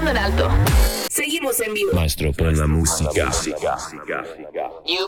en alto. Seguimos en vivo. Maestro, pon la música. You